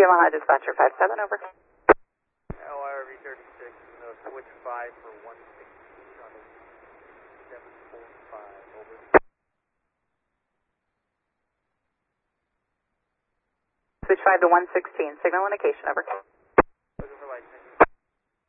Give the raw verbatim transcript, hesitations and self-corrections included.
Yamaha Dispatcher five seven, over. L R V thirty-six, uh, switch five for one sixteen on the seven four five, over. Switch five to one sixteen, signal indication, over.